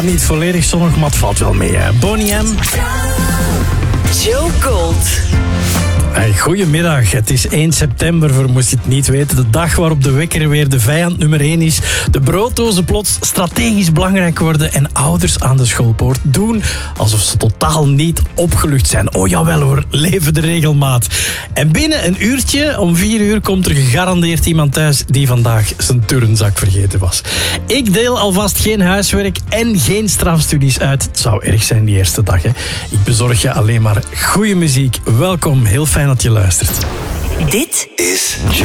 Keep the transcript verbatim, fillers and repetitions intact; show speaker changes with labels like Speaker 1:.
Speaker 1: niet volledig zonnig, maar het valt wel mee. Hè. Boney M.
Speaker 2: Joe Gold.
Speaker 1: Hey, goedemiddag, het is één september, voor moest je het niet weten. De dag waarop de wekker weer de vijand nummer één is. De brooddozen plots strategisch belangrijk worden en ouders aan de schoolpoort doen alsof ze totaal niet opgelucht zijn. Oh jawel hoor, leven de regelmaat. En binnen een uurtje, om vier uur, komt er gegarandeerd iemand thuis die vandaag zijn turnzak vergeten was. Ik deel alvast geen huiswerk en geen strafstudies uit. Het zou erg zijn die eerste dag. Hè. Ik bezorg je alleen maar goede muziek. Welkom, heel fijn dat je luistert.
Speaker 2: Dit
Speaker 3: is Joe